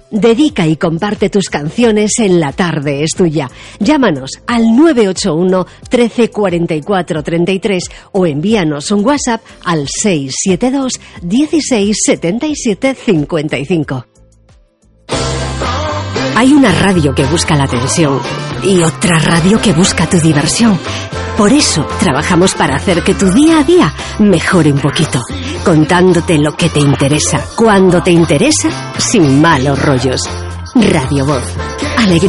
Dedica y comparte tus canciones en La Tarde es Tuya. Llámanos al 981 13 44 33 o envíanos un WhatsApp al 672 16 77 55. Hay una radio que busca la atención y otra radio que busca tu diversión. Por eso trabajamos para hacer que tu día a día mejore un poquito, contándote lo que te interesa, cuando te interesa, sin malos rollos. Radio Voz. Alegría.